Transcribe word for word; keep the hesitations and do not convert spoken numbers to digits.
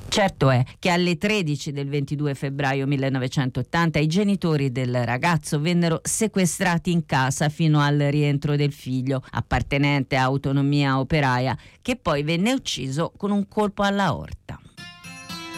Certo è che alle tredici del ventidue febbraio millenovecentottanta i genitori del ragazzo vennero sequestrati in casa fino al rientro del figlio, appartenente a Autonomia Operaia, che poi venne ucciso con un colpo alla aorta.